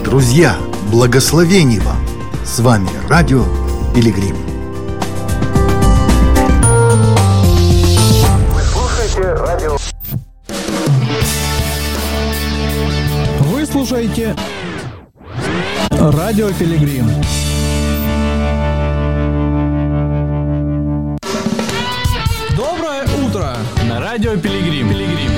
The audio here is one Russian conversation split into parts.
Друзья, благословений вам! С вами Радио Пилигрим. Вы слушаете радио. Вы слушаете Радио Пилигрим. Доброе утро на Радио Пилигрим.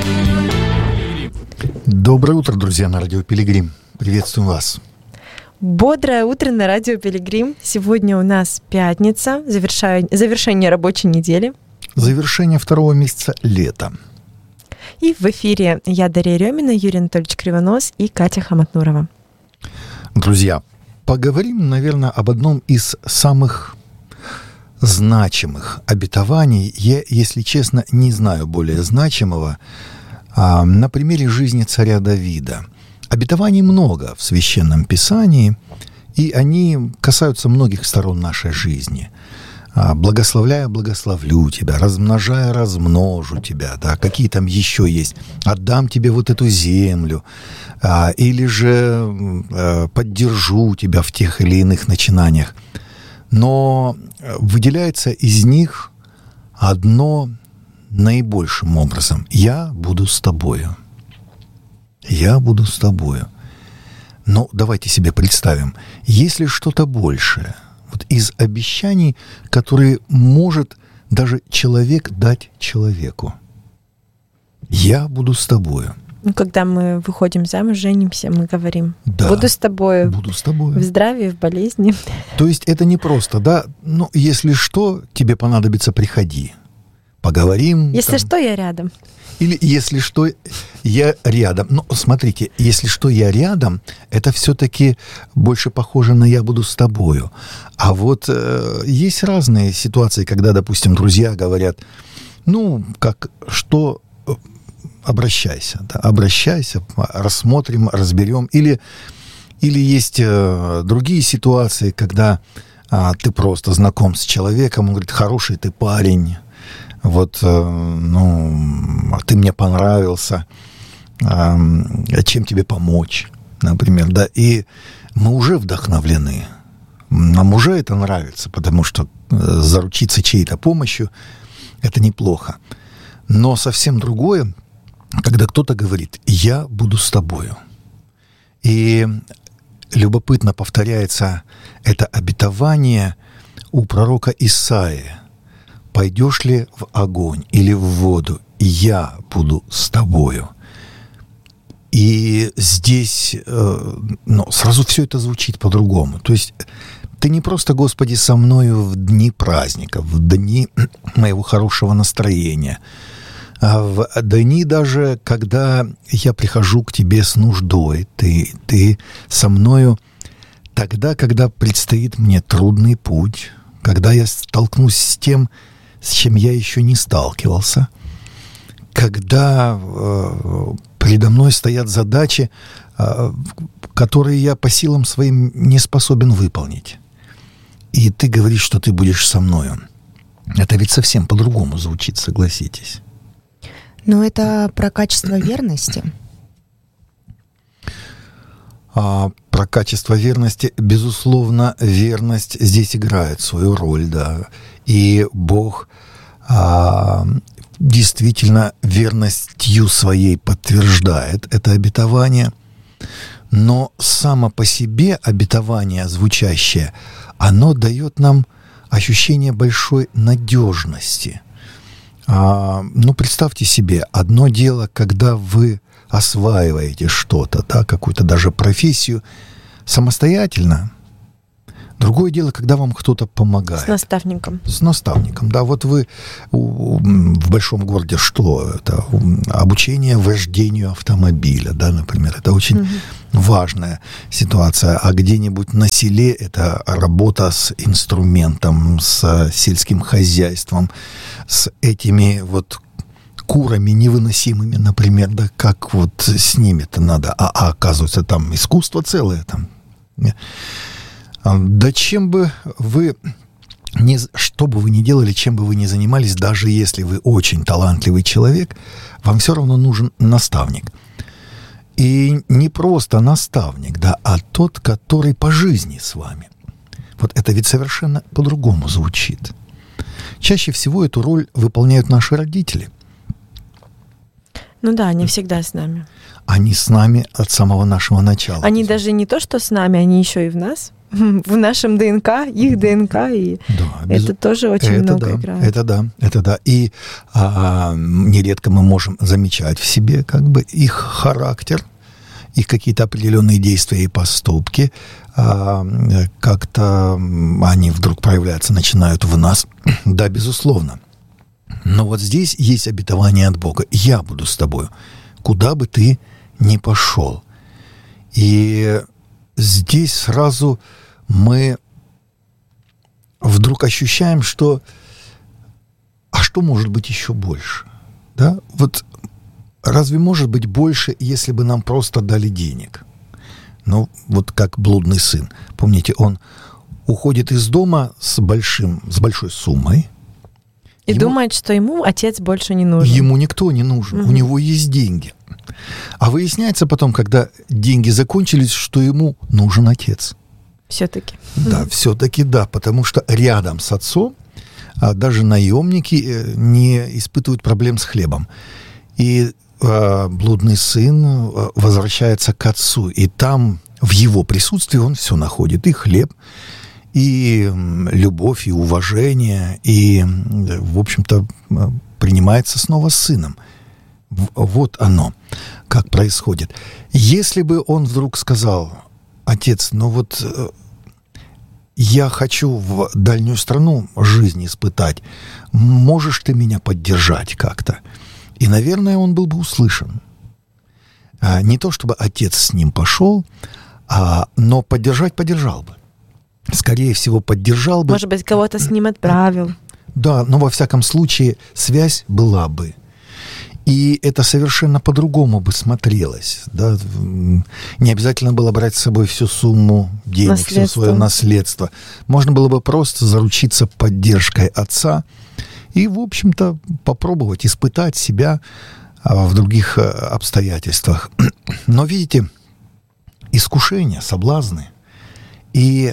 Доброе утро, друзья, на Радио Пилигрим. Приветствуем вас. Бодрое утро на Радио Пилигрим. Сегодня у нас пятница, завершение рабочей недели. Завершение второго месяца лета. И в эфире я, Дарья Рёмина, Юрий Анатольевич Кривонос и Катя Хаматнурова. Друзья, поговорим, наверное, об одном из самых значимых обетований. Я, если честно, не знаю более значимого. На примере жизни царя Давида. Обетований много в Священном Писании, и они касаются многих сторон нашей жизни. Благословляя, благословлю тебя, размножая, размножу тебя, да, какие там еще есть, отдам тебе вот эту землю, или же поддержу тебя в тех или иных начинаниях. Но выделяется из них одно наибольшим образом: «Я буду с тобою». «Я буду с тобою». Но давайте себе представим, есть ли что-то большее вот из обещаний, которые может даже человек дать человеку. «Я буду с тобою». Когда мы выходим замуж, женимся, мы говорим: да, буду с тобой. Буду с тобой. В здравии, в болезни. То есть это не просто, да, ну, если что, тебе понадобится, приходи. Поговорим. Если что, я рядом. Или если что, я рядом. Но смотрите, если что, я рядом, это все-таки больше похоже на «я буду с тобою». А вот есть разные ситуации, когда, допустим, друзья говорят: ну, как, что, обращайся, да, обращайся, рассмотрим, разберем. Или есть другие ситуации, когда ты просто знаком с человеком, он говорит: хороший ты парень. Вот, ну, ты мне понравился, чем тебе помочь, например, да, и мы уже вдохновлены, нам уже это нравится, потому что заручиться чьей-то помощью — это неплохо. Но совсем другое, когда кто-то говорит: «Я буду с тобою». И любопытно повторяется это обетование у пророка Исаии: «Пойдешь ли в огонь или в воду, я буду с тобою». И здесь сразу все это звучит по-другому. То есть ты не просто: «Господи, со мною в дни праздников, в дни моего хорошего настроения», а в дни даже, когда я прихожу к тебе с нуждой, ты со мною тогда, когда предстоит мне трудный путь, когда я столкнусь с тем, с чем я еще не сталкивался, когда передо мной стоят задачи, которые я по силам своим не способен выполнить. И ты говоришь, что ты будешь со мною. Это ведь совсем по-другому звучит, согласитесь. Но это про качество верности. Про качество верности, безусловно, верность здесь играет свою роль, да. И Бог действительно верностью своей подтверждает это обетование. Но само по себе обетование звучащее, оно дает нам ощущение большой надежности. Ну, представьте себе, одно дело, когда вы осваиваете что-то, да, какую-то даже профессию самостоятельно. Другое дело, когда вам кто-то помогает. С наставником. С наставником, да. Вот вы в большом городе, что это? Обучение вождению автомобиля, да, например. Это очень важная ситуация. А где-нибудь на селе это работа с инструментом, с сельским хозяйством, с этими вот курами невыносимыми, например, да, как вот с ними-то надо. А оказывается, там искусство целое там. Да чем бы вы, что бы вы ни делали, чем бы вы ни занимались, даже если вы очень талантливый человек, вам все равно нужен наставник. И не просто наставник, да, а тот, который по жизни с вами. Вот это ведь совершенно по-другому звучит. Чаще всего эту роль выполняют наши родители. Ну да, они всегда с нами. Они с нами от самого нашего начала. Они даже не то, что с нами, они еще и в нас. В нашем ДНК, их ДНК, и да, это тоже очень это много да, играет. Это да. И нередко мы можем замечать в себе как бы их характер, их какие-то определенные действия и поступки. Как-то они вдруг проявляются, начинают в нас. Да, безусловно. Но вот здесь есть обетование от Бога. Я буду с тобою, куда бы ты ни пошел. И здесь сразу мы вдруг ощущаем, что а что может быть еще больше? Да? Вот разве может быть больше, если бы нам просто дали денег? Ну, вот как блудный сын. Помните, он уходит из дома с большой суммой. И думает, что ему отец больше не нужен. Ему никто не нужен. У него есть деньги. А выясняется потом, когда деньги закончились, что ему нужен отец. Все-таки. Да, все-таки да, потому что рядом с отцом даже наемники не испытывают проблем с хлебом. И блудный сын возвращается к отцу, и там в его присутствии он все находит. И хлеб, и любовь, и уважение, и, в общем-то, принимается снова с сыном. Вот оно, как происходит. Если бы он вдруг сказал: отец, ну вот я хочу в дальнюю страну жизнь испытать, можешь ты меня поддержать как-то? И, наверное, он был бы услышан. Не то чтобы отец с ним пошел, но поддержал бы. Скорее всего, поддержал бы. Может быть, кого-то с ним отправил. Да, но во всяком случае связь была бы. И это совершенно по-другому бы смотрелось. Да? Не обязательно было брать с собой всю сумму денег, все свое наследство. Можно было бы просто заручиться поддержкой отца и, в общем-то, попробовать испытать себя в других обстоятельствах. Но, видите, искушения, соблазны и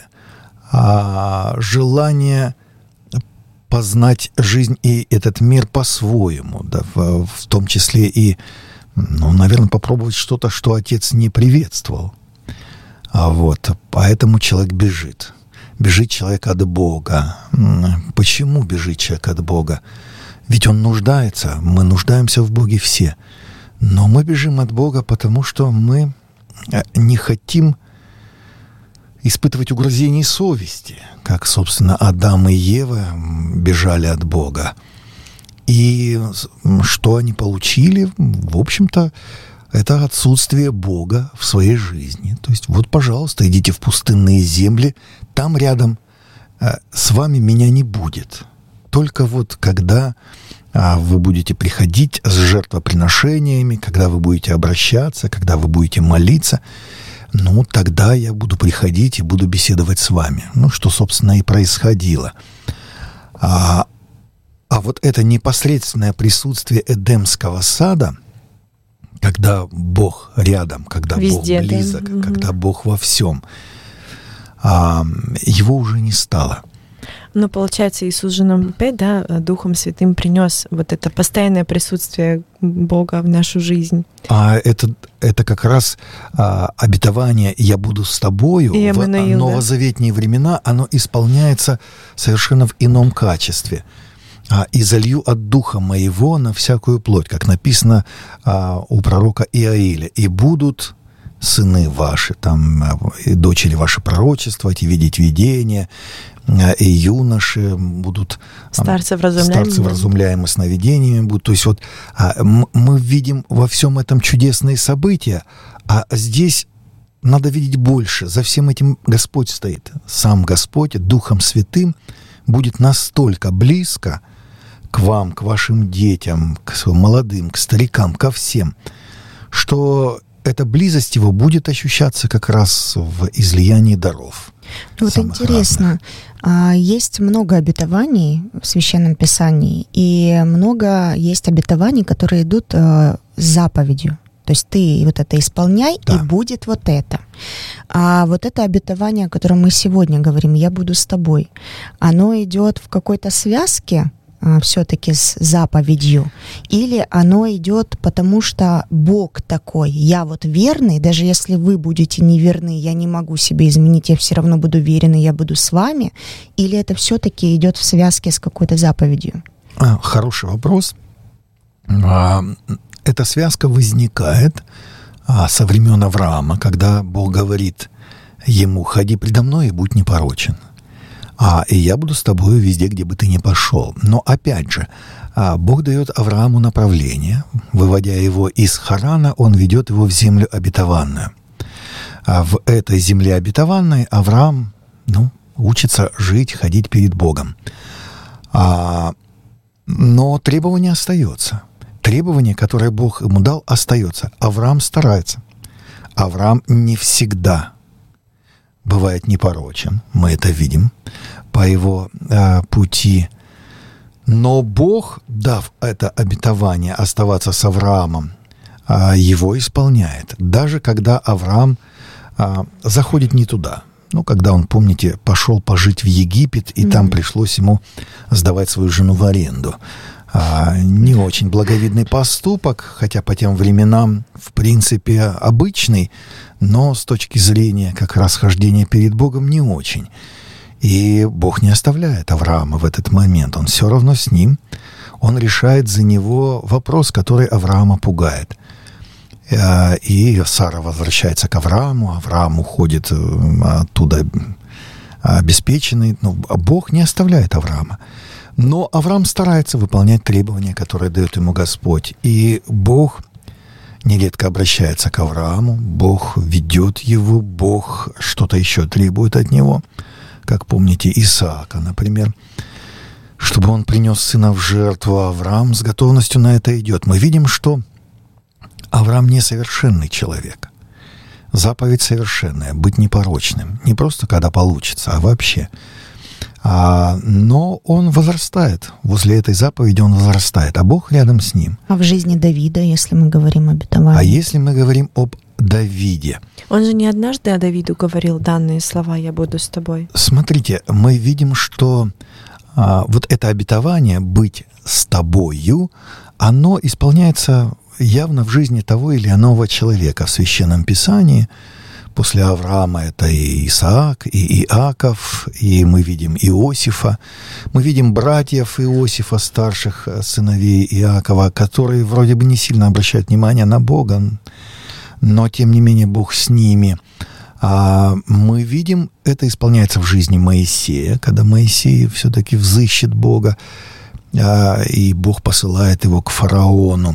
желание познать жизнь и этот мир по-своему, да, в том числе и, наверное, попробовать что-то, что отец не приветствовал. Поэтому человек бежит. Бежит человек от Бога. Почему бежит человек от Бога? Ведь он нуждается, мы нуждаемся в Боге все. Но мы бежим от Бога, потому что мы не хотим испытывать угрызений совести, как, собственно, Адам и Ева бежали от Бога. И что они получили? В общем-то, это отсутствие Бога в своей жизни. То есть, вот, пожалуйста, идите в пустынные земли, там рядом с вами меня не будет. Только вот когда вы будете приходить с жертвоприношениями, когда вы будете обращаться, когда вы будете молиться, тогда я буду приходить и буду беседовать с вами. Что, собственно, и происходило. А вот это непосредственное присутствие Эдемского сада, когда Бог рядом, когда везде, Бог близок, да? Когда Бог во всем, его уже не стало. Но, получается, Иисус же нам опять, Духом Святым принес вот это постоянное присутствие Бога в нашу жизнь. Это как раз обетование «Я буду с тобою» в новозаветные времена, оно исполняется совершенно в ином качестве. «И залью от Духа моего на всякую плоть», как написано у пророка Иаиля, «и будут сыны ваши, и дочери ваши пророчествовать, и видеть видения, и юноши будут... Старцы вразумляемые сновидениями будут». То есть вот мы видим во всем этом чудесные события, а здесь надо видеть больше. За всем этим Господь стоит. Сам Господь Духом Святым будет настолько близко к вам, к вашим детям, к молодым, к старикам, ко всем, что эта близость его будет ощущаться как раз в излиянии даров. Вот интересно, есть много обетований в Священном Писании, и много есть обетований, которые идут с заповедью. То есть ты вот это исполняй, Да. и будет вот это. А вот это обетование, о котором мы сегодня говорим, «Я буду с тобой», оно идет в какой-то связке все-таки с заповедью, или оно идет потому, что Бог такой, я вот верный, даже если вы будете неверны, я не могу себе изменить, я все равно буду верен, и я буду с вами, или это все-таки идет в связке с какой-то заповедью? Хороший вопрос. Эта связка возникает со времен Авраама, когда Бог говорит ему: «Ходи предо мной и будь непорочен, и я буду с тобой везде, где бы ты ни пошел». Но опять же, Бог дает Аврааму направление, выводя его из Харана, он ведет его в землю обетованную. В этой земле обетованной Авраам, учится жить, ходить перед Богом. Но требование остается. Требование, которое Бог ему дал, остается. Авраам старается. Авраам не всегда бывает непорочен. Мы это видим по его пути. Но Бог, дав это обетование оставаться с Авраамом, его исполняет. Даже когда Авраам заходит не туда. Когда он, помните, пошел пожить в Египет, и там пришлось ему сдавать свою жену в аренду. Не очень благовидный поступок, хотя по тем временам, в принципе, обычный, но с точки зрения как раз хождения перед Богом не очень. И Бог не оставляет Авраама в этот момент. Он все равно с ним. Он решает за него вопрос, который Авраама пугает. И Сара возвращается к Аврааму. Авраам уходит оттуда обеспеченный. Но Бог не оставляет Авраама. Но Авраам старается выполнять требования, которые дает ему Господь. И Бог нередко обращается к Аврааму. Бог ведет его. Бог что-то еще требует от него. Как помните, Исаака, например. Чтобы он принес сына в жертву, Авраам с готовностью на это идет. Мы видим, что Авраам несовершенный человек. Заповедь совершенная, быть непорочным. Не просто когда получится, а вообще. Но он возрастает. Возле этой заповеди он возрастает, а Бог рядом с ним. А в жизни Давида, если мы говорим об обетовании? А если мы говорим об Давиде? Он же не однажды о Давиду говорил данные слова: «Я буду с тобой». Смотрите, мы видим, что вот это обетование «быть с тобою», оно исполняется явно в жизни того или иного человека. В Священном Писании после Авраама это и Исаак, и Иаков, и мы видим Иосифа. Мы видим братьев Иосифа, старших сыновей Иакова, которые вроде бы не сильно обращают внимание на Бога, но тем не менее Бог с ними. Мы видим, это исполняется в жизни Моисея, когда Моисей все-таки взыщет Бога, и Бог посылает его к фараону.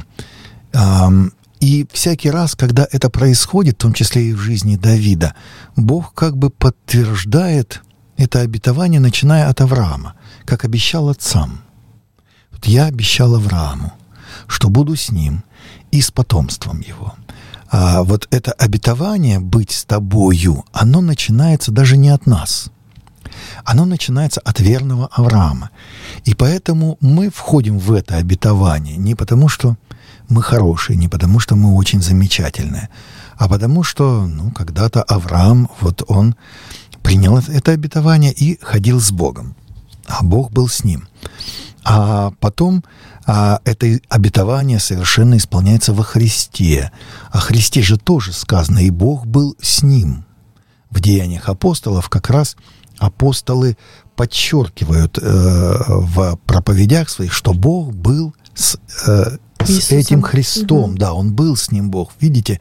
И всякий раз, когда это происходит, в том числе и в жизни Давида, Бог как бы подтверждает это обетование, начиная от Авраама, как обещал отцам. Вот я обещал Аврааму, что буду с ним и с потомством его. А вот это обетование «быть с тобою», оно начинается даже не от нас. Оно начинается от верного Авраама. И поэтому мы входим в это обетование не потому, что мы хорошие, не потому, что мы очень замечательные, а потому что когда-то Авраам, он принял это обетование и ходил с Богом, а Бог был с ним. А потом это обетование совершенно исполняется во Христе. О Христе же тоже сказано, и Бог был с ним. В Деяниях апостолов как раз апостолы подчеркивают в проповедях своих, что Бог был с этим Христом. Угу. Да, он был с ним, Бог. Видите,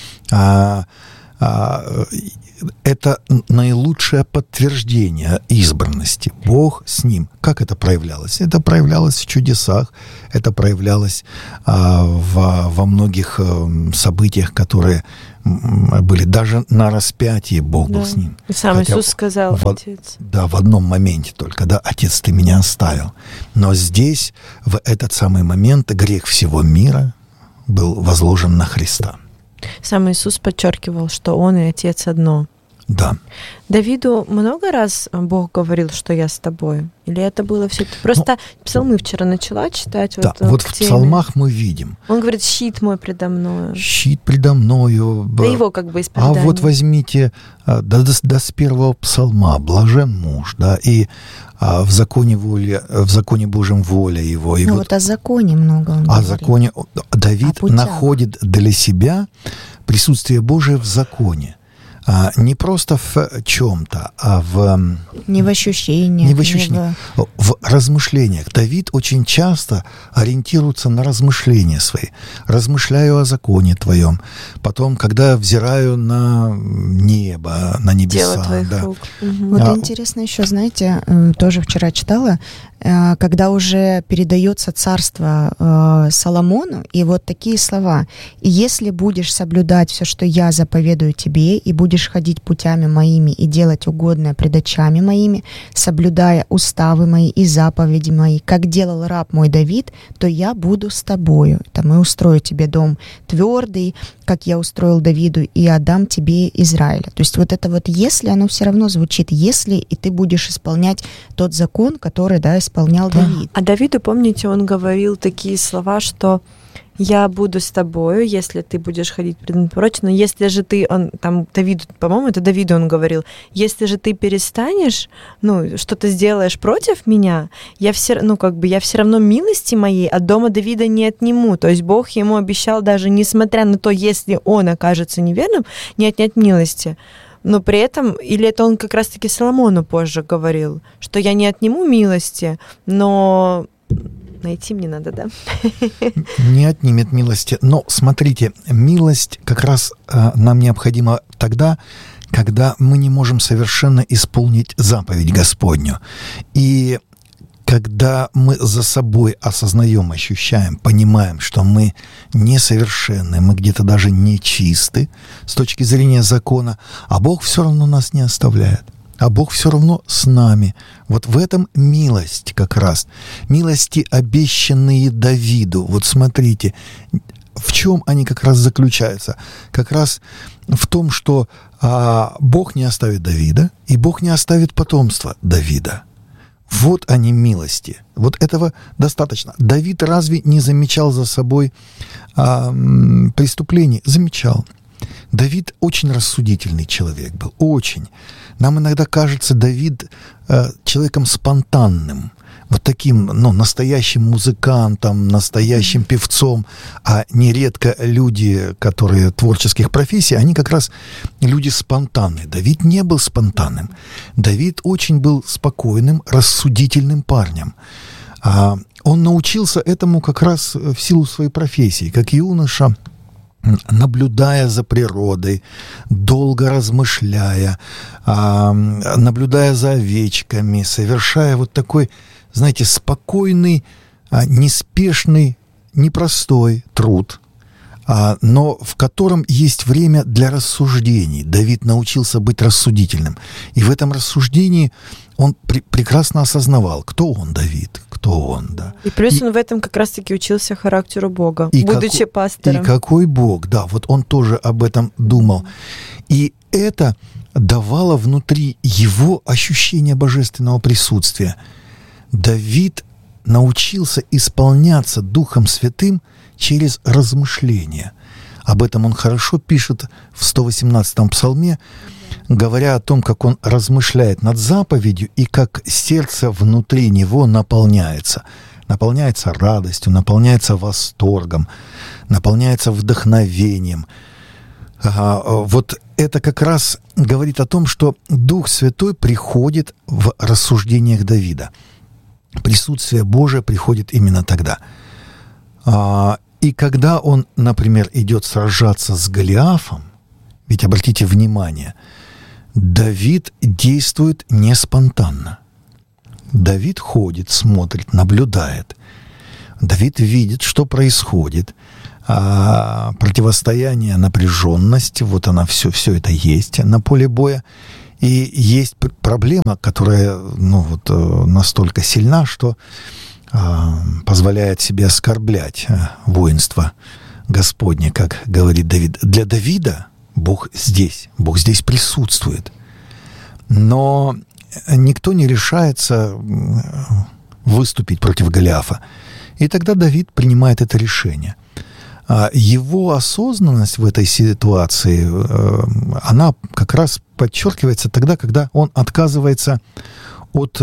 это наилучшее подтверждение избранности. Бог с ним. Как это проявлялось? Это проявлялось в чудесах, это проявлялось во многих событиях, которые были. Даже на распятии Бог был с ним. И сам Иисус сказал: Отец. Да, в одном моменте только, да, Отец, ты меня оставил. Но здесь, в этот самый момент, грех всего мира был возложен на Христа. Сам Иисус подчеркивал, что Он и Отец одно. Да. Давиду много раз Бог говорил, что я с тобой? Или это было все? Просто псалмы вчера начала читать. Да, вот в псалмах мы видим. Он говорит, щит мой предо мною. Щит предо мною. Да его как бы исповедание. А вот возьмите с первого псалма, блажен муж, да, и в законе Божьем воля его. И вот о законе много он о говорит. Законе. Давид находит для себя присутствие Божие в законе. Не просто в чем-то, а не в ощущениях. В размышлениях. Давид очень часто ориентируется на размышления свои. Размышляю о законе твоем. Потом, когда взираю на небо, на небеса. Дело твоих рук. Вот интересно еще, знаете, тоже вчера читала, когда уже передается царство Соломону, и вот такие слова: «И если будешь соблюдать все, что я заповедую тебе, и будешь ходить путями моими и делать угодное пред очами моими, соблюдая уставы мои и заповеди мои, как делал раб мой Давид, то я буду с тобою. Там и устрою тебе дом твердый, как я устроил Давиду, и отдам тебе Израиля». То есть вот это вот «если», оно все равно звучит «если», и ты будешь исполнять тот закон, который, да, исполнял Давид. А Давиду, помните, он говорил такие слова, что «я буду с тобою, если ты будешь ходить преднапорочно, но если же ты», Давиду, по-моему, это Давиду он говорил, «если же ты перестанешь, что-то сделаешь против меня, я все равно милости моей от дома Давида не отниму». То есть Бог ему обещал, даже несмотря на то, если он окажется неверным, не отнять милости. Но при этом, или это он как раз-таки Соломону позже говорил, что я не отниму милости, но найти мне надо, да? Не отнимет милости. Но смотрите, милость как раз нам необходима тогда, когда мы не можем совершенно исполнить заповедь Господню. И когда мы за собой осознаем, ощущаем, понимаем, что мы несовершенны, мы где-то даже нечисты с точки зрения закона, а Бог все равно нас не оставляет. А Бог все равно с нами. Вот в этом милость как раз. Милости, обещанные Давиду. Вот смотрите, в чем они как раз заключаются? Как раз в том, что Бог не оставит Давида, и Бог не оставит потомство Давида. Вот они милости. Вот этого достаточно. Давид разве не замечал за собой преступлений? Замечал. Давид очень рассудительный человек был, очень. Нам иногда кажется Давид человеком спонтанным, вот таким, настоящим музыкантом, настоящим певцом, а нередко люди, которые творческих профессий, они как раз люди спонтанные. Давид не был спонтанным. Давид очень был спокойным, рассудительным парнем. Он научился этому как раз в силу своей профессии, как юноша, наблюдая за природой, долго размышляя, наблюдая за овечками, совершая вот такой, знаете, спокойный, неспешный, непростой труд, но в котором есть время для рассуждений. Давид научился быть рассудительным. И в этом рассуждении он прекрасно осознавал, кто он, Давид, кто он, да. И плюс он в этом как раз-таки учился характеру Бога, будучи пастором. И какой Бог, да, вот он тоже об этом думал. И это давало внутри его ощущение божественного присутствия. Давид научился исполняться Духом Святым через размышления. Об этом он хорошо пишет в 118-м псалме, говоря о том, как он размышляет над заповедью и как сердце внутри него наполняется. Наполняется радостью, наполняется восторгом, наполняется вдохновением. Вот это как раз говорит о том, что Дух Святой приходит в рассуждениях Давида. Присутствие Божие приходит именно тогда. И когда он, например, идет сражаться с Голиафом, ведь обратите внимание, Давид действует не спонтанно. Давид ходит, смотрит, наблюдает. Давид видит, что происходит. Противостояние, напряженность, вот она, все это есть на поле боя. И есть проблема, которая настолько сильна, что позволяет себе оскорблять воинство Господне, как говорит Давид. Для Давида Бог здесь присутствует. Но никто не решается выступить против Голиафа. И тогда Давид принимает это решение. Его осознанность в этой ситуации, она как раз подчеркивается тогда, когда он отказывается от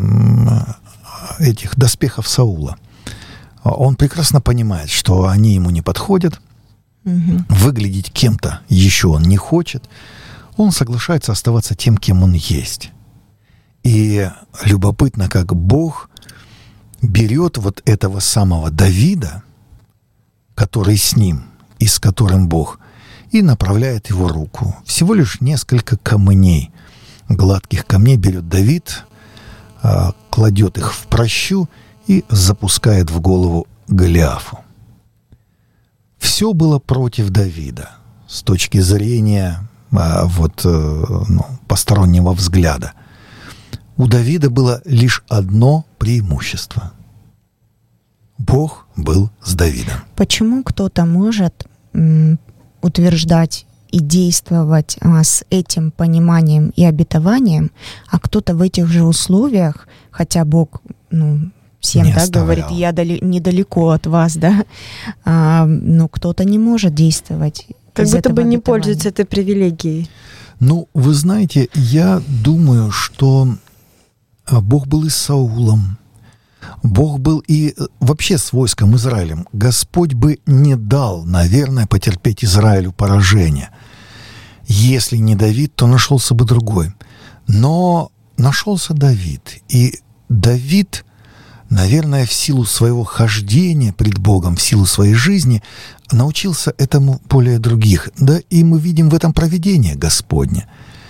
этих доспехов Саула. Он прекрасно понимает, что они ему не подходят, выглядеть кем-то еще он не хочет. Он соглашается оставаться тем, кем он есть. И любопытно, как Бог берет вот этого самого Давида, который с ним и с которым Бог, и направляет его руку. Всего лишь несколько камней, гладких камней берет Давид, кладет их в пращу и запускает в голову Голиафу. Все было против Давида с точки зрения постороннего взгляда. У Давида было лишь одно преимущество. Бог был с Давидом. Почему кто-то может утверждать и действовать с этим пониманием и обетованием, а кто-то в этих же условиях, хотя Бог, всем, не говорит, я недалеко от вас, но кто-то не может действовать. Как будто бы не пользуется этой привилегией. Вы знаете, я думаю, что Бог был и с Саулом, Бог был и вообще с войском Израилем. Господь бы не дал, наверное, потерпеть Израилю поражение. Если не Давид, то нашелся бы другой. Но нашелся Давид. И Давид, наверное, в силу своего хождения пред Богом, в силу своей жизни, научился этому более других. Да, и мы видим в этом провидение Господне.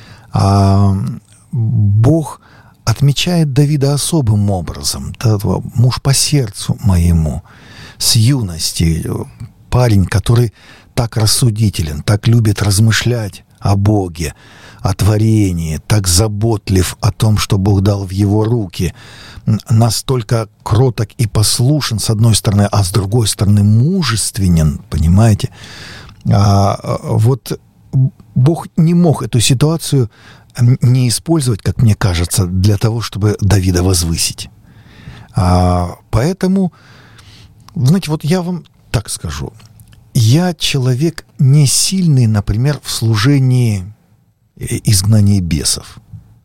Бог отмечает Давида особым образом. Муж по сердцу моему, с юности, парень, который так рассудителен, так любит размышлять о Боге, о творении, так заботлив о том, что Бог дал в его руки, настолько кроток и послушен, с одной стороны, а с другой стороны, мужественен, понимаете? Бог не мог эту ситуацию не использовать, как мне кажется, для того, чтобы Давида возвысить. Поэтому, знаете, я вам так скажу. Я человек не сильный, например, в служении изгнания бесов.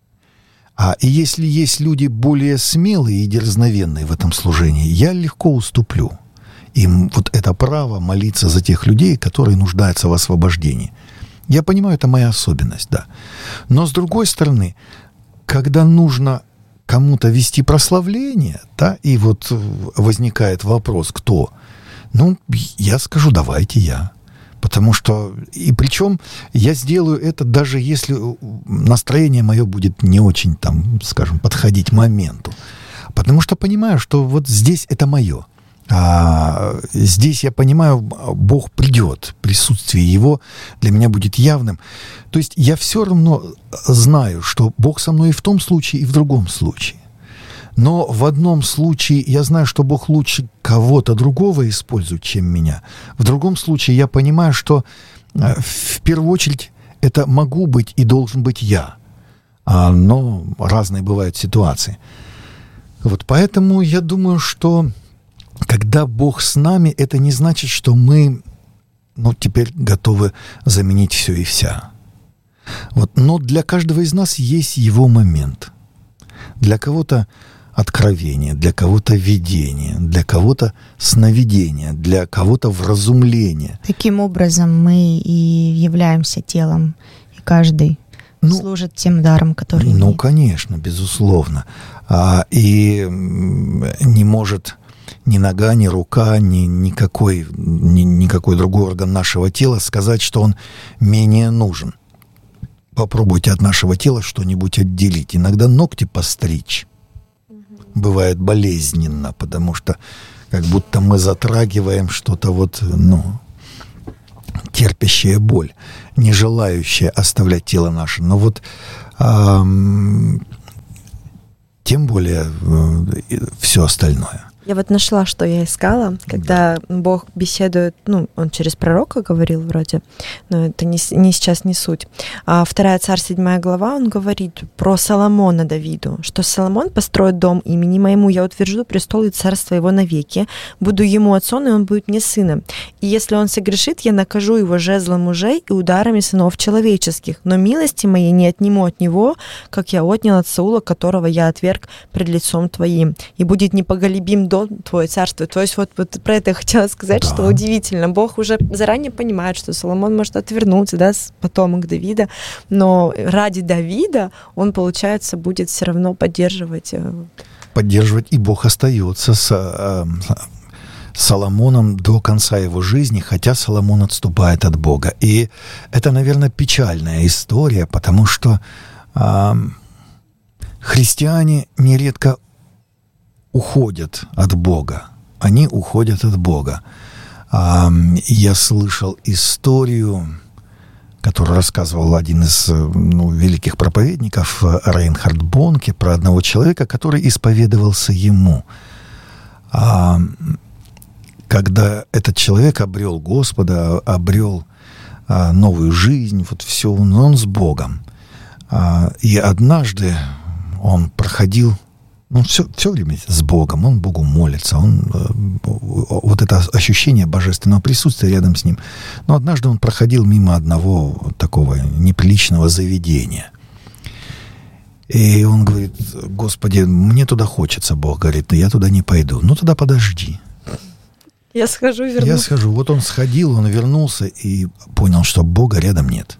И если есть люди более смелые и дерзновенные в этом служении, я легко уступлю им это право молиться за тех людей, которые нуждаются в освобождении. Я понимаю, это моя особенность, да. Но, с другой стороны, когда нужно кому-то вести прославление, да, и возникает вопрос, кто? Я скажу, давайте я. Потому что, и причем я сделаю это, даже если настроение мое будет не очень, подходить моменту. Потому что понимаю, что здесь это мое. Здесь я понимаю, Бог придет, присутствие Его для меня будет явным. То есть я все равно знаю, что Бог со мной и в том случае, и в другом случае. Но в одном случае я знаю, что Бог лучше кого-то другого использует, чем меня. В другом случае я понимаю, что в первую очередь это могу быть и должен быть я. Но разные бывают ситуации. Поэтому я думаю, что когда Бог с нами, это не значит, что мы теперь готовы заменить все и вся. Но для каждого из нас есть его момент. Для кого-то откровение, для кого-то видение, для кого-то сновидение, для кого-то вразумление. Таким образом мы и являемся телом, и каждый служит тем даром, который имеет. Конечно, безусловно. И не может ни нога, ни рука, никакой другой орган нашего тела сказать, что он менее нужен. Попробуйте от нашего тела что-нибудь отделить. Иногда ногти постричь бывает болезненно, потому что как будто мы затрагиваем что-то терпящее боль, не желающее оставлять тело наше. Но тем более все остальное. Я вот нашла, что я искала, когда Бог беседует, он через пророка говорил вроде, но это не сейчас не суть. 2 Царь 7 глава, он говорит про Соломона Давиду, что Соломон построит дом имени моему, я утвержу престол и царство его навеки, буду ему отцом, и он будет мне сыном. И если он согрешит, я накажу его жезлом мужей и ударами сынов человеческих, но милости моей не отниму от него, как я отнял от Саула, которого я отверг пред лицом твоим, и будет непоголебим дом твое царство. То есть вот про это я хотела сказать, Да. что удивительно. Бог уже заранее понимает, что Соломон может отвернуться, да, потомок Давида, но ради Давида он, получается, будет все равно поддерживать. И Бог остается с Соломоном до конца его жизни, хотя Соломон отступает от Бога. И это, наверное, печальная история, потому что христиане нередко уходят от Бога. Они уходят от Бога. Я слышал историю, которую рассказывал один из великих проповедников, Рейнхард Бонке, про одного человека, который исповедовался ему. Когда этот человек обрел Господа, обрел новую жизнь, вот все, он с Богом. И однажды он проходил, все время с Богом, он Богу молится, вот это ощущение божественного присутствия рядом с ним. Но однажды он проходил мимо одного такого неприличного заведения. И он говорит: Господи, мне туда хочется. Бог говорит: я туда не пойду. Ну, тогда подожди. Я схожу, вернусь. Я схожу. Вот он сходил, он вернулся и понял, что Бога рядом нет.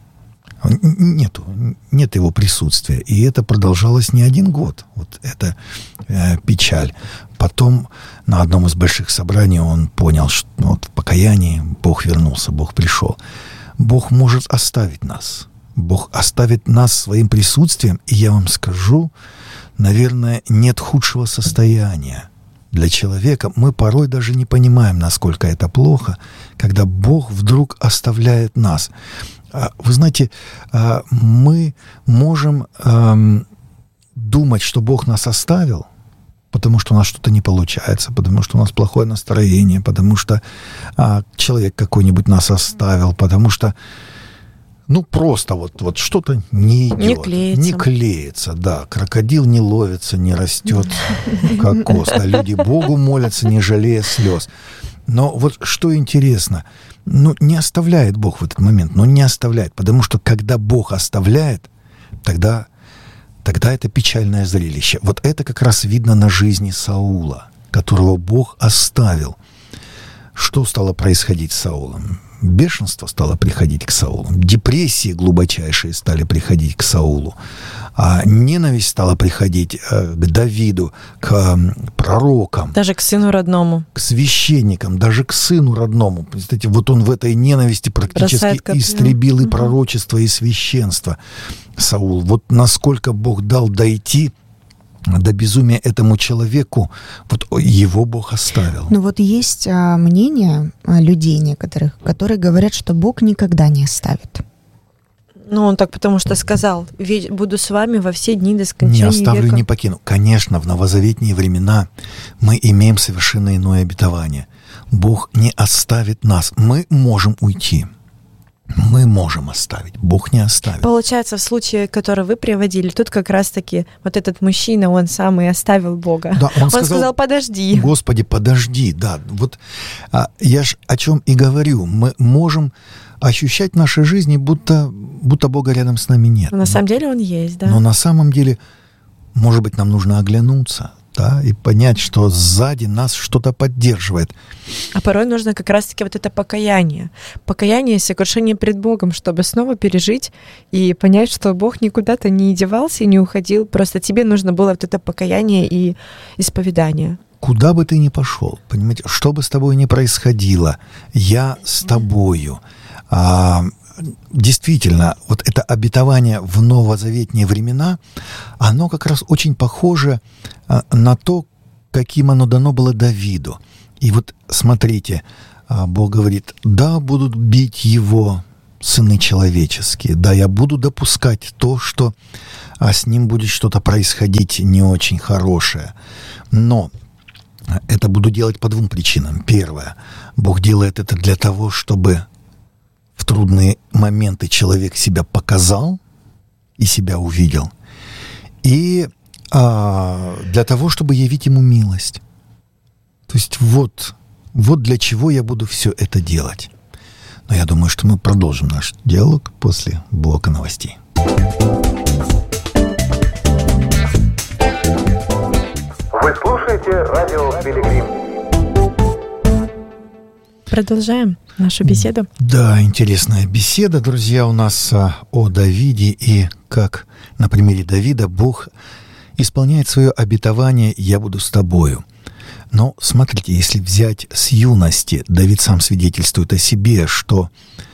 Нет его присутствия. И это продолжалось не один год. Вот это печаль. Потом на одном из больших собраний он понял, что в покаянии Бог вернулся, Бог пришел. Бог может оставить нас. Бог оставит нас своим присутствием. И я вам скажу, наверное, нет худшего состояния для человека. Мы порой даже не понимаем, насколько это плохо, когда Бог вдруг оставляет нас. Вы знаете, мы можем думать, что Бог нас оставил, потому что у нас что-то не получается, потому что у нас плохое настроение, потому что человек какой-нибудь нас оставил, потому что просто вот что-то не идет. Не клеится, да. Крокодил не ловится, не растет кокос. А люди Богу молятся, не жалея слез. Но вот что интересно, не оставляет Бог в этот момент, не оставляет, потому что когда Бог оставляет, тогда это печальное зрелище. Вот это как раз видно на жизни Саула, которого Бог оставил. Что стало происходить с Саулом? Бешенство стало приходить к Саулу, депрессии глубочайшие стали приходить к Саулу, ненависть стала приходить к Давиду, к пророкам. Даже к сыну родному. К священникам, даже к сыну родному. Представляете, вот он в этой ненависти практически истребил и пророчество, и священство. Саул, вот насколько Бог дал дойти до безумия этому человеку, вот его Бог оставил. Вот есть мнение людей некоторых, которые говорят, что Бог никогда не оставит. Он так потому что сказал: буду с вами во все дни до скончания века. Не оставлю, не покину. Конечно, в новозаветные времена мы имеем совершенно иное обетование. Бог не оставит нас. Мы можем уйти. Мы можем оставить, Бог не оставит. Получается, в случае, который вы приводили, тут как раз-таки вот этот мужчина, он сам и оставил Бога. Да, он сказал: подожди. Господи, подожди, да. Вот я ж о чем и говорю. Мы можем ощущать в нашей жизни, будто Бога рядом с нами нет. Но на самом деле Он есть, да. Но на самом деле, может быть, нам нужно оглянуться, да, и понять, что сзади нас что-то поддерживает. А порой нужно как раз-таки вот это покаяние. Покаяние и сокрушение пред Богом, чтобы снова пережить и понять, что Бог никуда-то не девался и не уходил. Просто тебе нужно было вот это покаяние и исповедание. Куда бы ты ни пошел, понимаете, что бы с тобой ни происходило, я с тобою. Действительно, вот это обетование в новозаветные времена, оно как раз очень похоже на то, каким оно дано было Давиду. И вот смотрите, Бог говорит: да, будут бить его сыны человеческие, да, я буду допускать то, что с ним будет что-то происходить не очень хорошее. Но это буду делать по двум причинам. Первое. Бог делает это для того, чтобы в трудные моменты человек себя показал и себя увидел. И для того, чтобы явить ему милость. То есть вот для чего я буду все это делать. Но я думаю, что мы продолжим наш диалог после блока новостей. Вы слушаете радио Пилигрим. Продолжаем нашу беседу. Да, интересная беседа, друзья, у нас о Давиде и как на примере Давида Бог исполняет свое обетование «Я буду с тобою». Но смотрите, если взять с юности, Давид сам свидетельствует о себе, что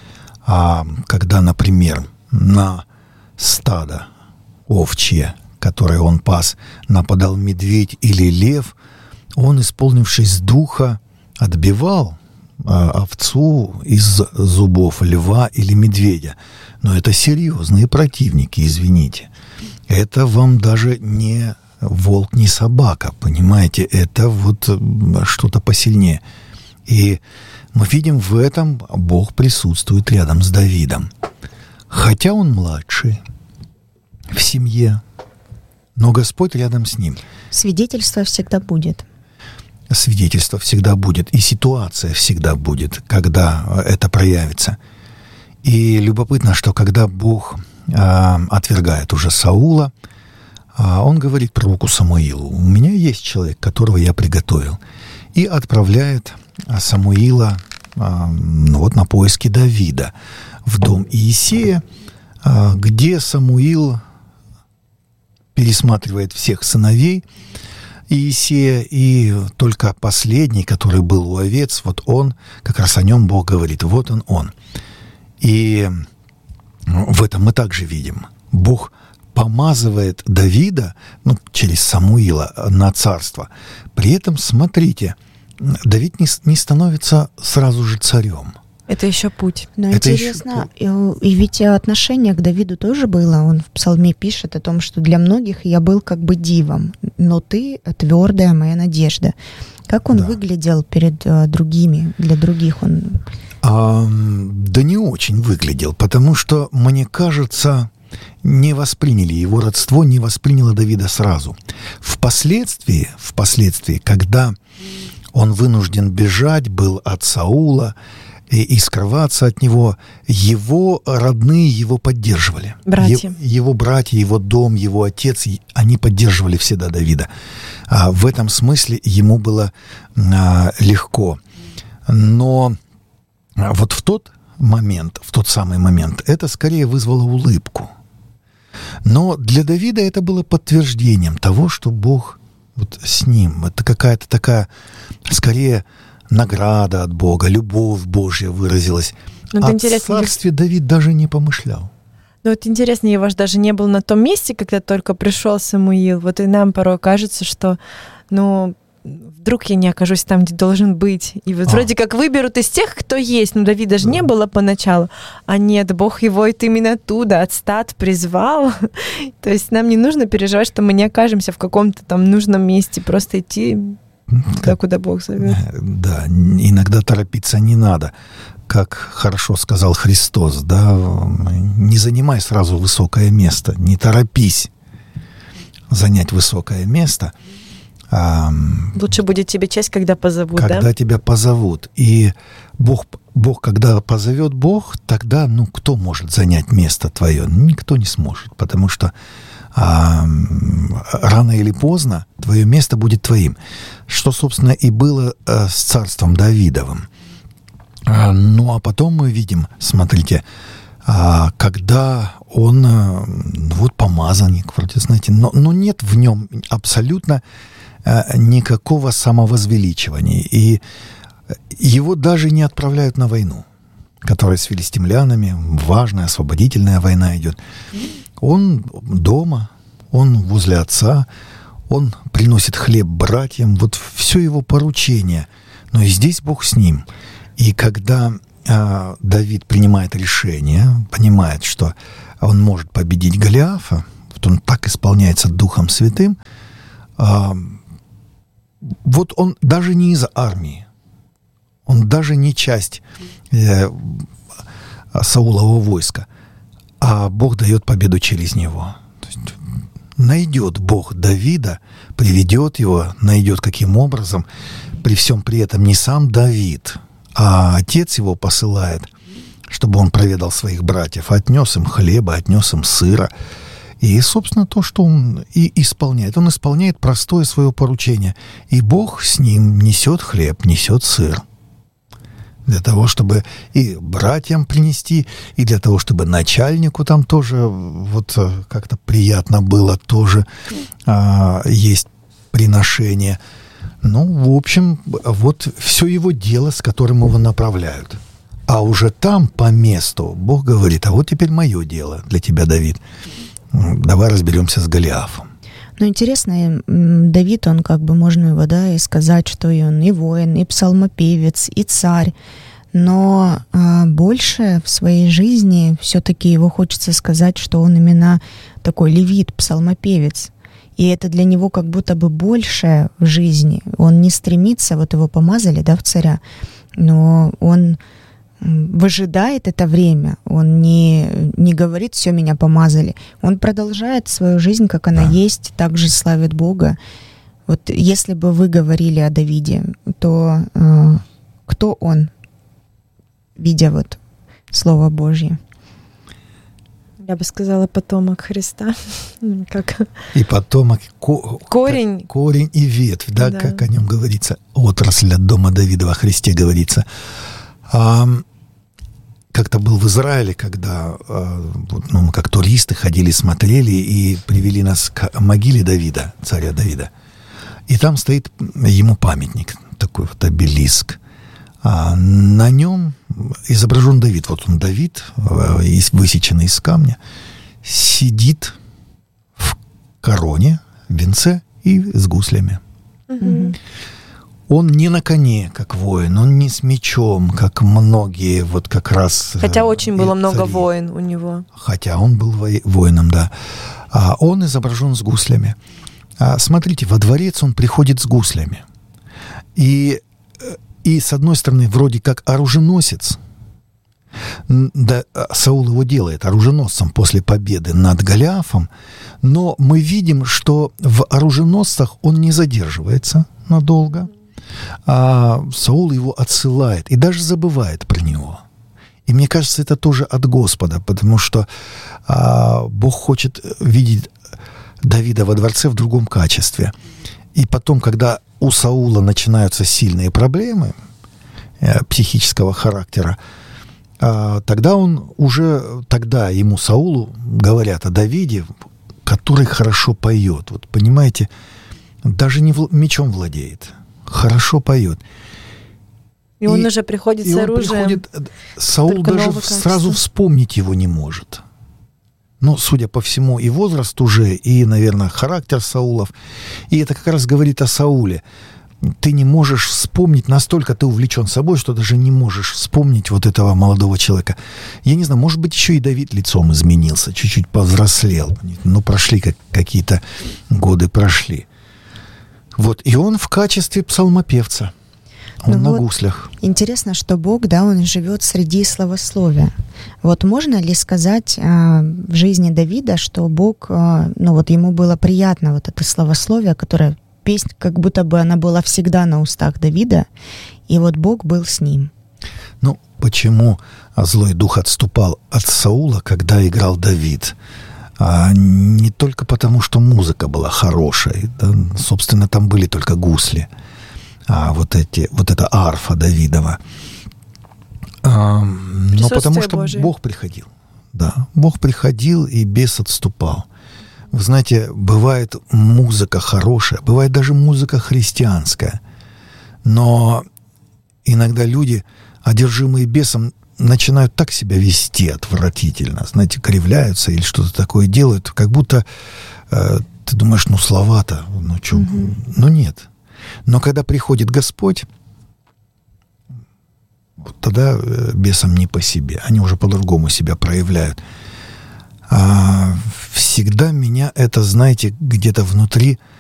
когда, например, на стадо овчье, которое он пас, нападал медведь или лев, он, исполнившись духа, отбивал овцу из зубов льва или медведя. Но это серьезные противники, извините. Это вам даже не волк, не собака, понимаете? Это вот что-то посильнее. И мы видим, в этом Бог присутствует рядом с Давидом. Хотя он младший в семье, но Господь рядом с ним. Свидетельство всегда будет. Свидетельство всегда будет, и ситуация всегда будет, когда это проявится. И любопытно, что когда Бог отвергает уже Саула, он говорит пророку Самуилу: «У меня есть человек, которого я приготовил», и отправляет Самуила на поиски Давида в дом Иисея, где Самуил пересматривает всех сыновей Иисея, и только последний, который был у овец, вот он, как раз о нем Бог говорит, вот он. И в этом мы также видим. Бог помазывает Давида, через Самуила, на царство. При этом, смотрите, Давид не становится сразу же царем. Это еще путь. Но это интересно, и ведь отношение к Давиду тоже было. Он в псалме пишет о том, что для многих я был как бы дивом, но ты твердая моя надежда. Как он выглядел перед другими, для других он... Да не очень выглядел, потому что, мне кажется, не восприняли его родство, не восприняло Давида сразу. Впоследствии, когда он вынужден бежать был от Саула и скрываться от него, его родные его поддерживали. Братья. Его братья, его дом, его отец, они поддерживали всегда Давида. В этом смысле ему было легко. Но вот в тот самый момент, это скорее вызвало улыбку. Но для Давида это было подтверждением того, что Бог вот с ним. Это какая-то такая, скорее, награда от Бога, любовь Божья выразилась. О царстве Давид даже не помышлял. Ну вот интересно, его же даже не был на том месте, когда только пришел Самуил. Вот и нам порой кажется, что, вдруг я не окажусь там, где должен быть. И вот вроде как выберут из тех, кто есть. Давида же не было поначалу. А нет, Бог его именно оттуда, от стад призвал. То есть нам не нужно переживать, что мы не окажемся в каком-то там нужном месте. Просто идти туда, куда Бог зовет. Да, иногда торопиться не надо. Как хорошо сказал Христос, не занимай сразу высокое место, не торопись занять высокое место. Лучше будет тебе честь, когда позовут, когда тебя позовут. И Бог, когда позовет Бог, тогда, кто может занять место твое? Никто не сможет, потому что рано или поздно твое место будет твоим. Что, собственно, и было с царством Давидовым. А потом мы видим, смотрите, когда он, помазанник, вроде, знаете, но нет в нем абсолютно никакого самовозвеличивания. И его даже не отправляют на войну, которая с филистимлянами, важная освободительная война идет. Он дома, он возле отца, он приносит хлеб братьям, вот все его поручение. Но и здесь Бог с ним. И когда Давид принимает решение, понимает, что он может победить Голиафа, вот он так исполняется Духом Святым, вот он даже не из армии, он даже не часть Саулового войска, а Бог дает победу через него. То есть найдет Бог Давида, приведет его, найдет каким образом, при всем при этом не сам Давид, а отец его посылает, чтобы он проведал своих братьев, отнес им хлеба, отнес им сыра. И, собственно, то, что он и исполняет. Он исполняет простое свое поручение. И Бог с ним несет хлеб, несет сыр. Для того, чтобы и братьям принести, и для того, чтобы начальнику там тоже вот как-то приятно было тоже есть приношение. Ну, в общем, вот все его дело, с которым его направляют. А уже там, по месту, Бог говорит: а вот теперь мое дело для тебя, Давид. Давай разберемся с Голиафом. Ну, интересно, Давид, он как бы, можно его, да, и сказать, что и он и воин, и псалмопевец, и царь. Но больше в своей жизни все-таки его хочется сказать, что он именно такой левит, псалмопевец. И это для него как будто бы больше в жизни. Он не стремится, вот его помазали, да, в царя, но он выжидает это время. Он не говорит: все, меня помазали. Он продолжает свою жизнь, как она есть, также славит Бога. Вот если бы вы говорили о Давиде, то кто он, видя вот Слово Божье? Я бы сказала, потомок Христа. Как? И потомок, корень и ветвь, да, как о нем говорится. Отрасль от дома Давида во Христе говорится. Как-то был в Израиле, когда мы как туристы ходили, смотрели и привели нас к могиле Давида, царя Давида. И там стоит ему памятник, такой вот обелиск. На нем изображен Давид. Вот он, Давид, высеченный из камня, сидит в короне, в венце и с гуслями. Угу. Он не на коне, как воин, он не с мечом, как многие, вот как раз... Хотя очень было много воин у него. Хотя он был воином, да. Он изображен с гуслями. Смотрите, во дворец он приходит с гуслями. И с одной стороны, вроде как оруженосец. Да, Саул его делает оруженосцем после победы над Голиафом. Но мы видим, что в оруженосцах он не задерживается надолго. А Саул его отсылает и даже забывает про него. И мне кажется, это тоже от Господа, потому что Бог хочет видеть Давида во дворце в другом качестве. И потом, когда у Саула начинаются сильные проблемы психического характера, тогда ему, Саулу, говорят о Давиде, который хорошо поет. Вот понимаете, даже не мечом владеет, хорошо поет. И он уже приходит с оружием. Саул даже сразу вспомнить его не может. Ну, судя по всему, и возраст уже, и, наверное, характер Саулов. И это как раз говорит о Сауле. Ты не можешь вспомнить, настолько ты увлечен собой, что даже не можешь вспомнить вот этого молодого человека. Я не знаю, может быть, еще и Давид лицом изменился, чуть-чуть повзрослел. Ну, прошли какие-то годы, прошли. Вот, и он в качестве псалмопевца. Он на гуслях. Интересно, что Бог, да, он живет среди славословия. Вот можно ли сказать в жизни Давида, что Бог, ему было приятно вот это славословие, которое песня, как будто бы она была всегда на устах Давида, и вот Бог был с ним. Ну, почему злой дух отступал от Саула, когда играл Давид? Не только потому, что музыка была хорошей, да? Собственно, там были только гусли. Вот эта арфа Давидова. Но потому что Божие. Бог приходил. Да, Бог приходил, и бес отступал. Вы знаете, бывает музыка хорошая, бывает даже музыка христианская. Но иногда люди, одержимые бесом, начинают так себя вести отвратительно. Знаете, кривляются или что-то такое делают, как будто ты думаешь, слова-то, ну нет. Но когда приходит Господь, вот тогда бесам не по себе. Они уже по-другому себя проявляют. Всегда меня это, знаете, где-то внутри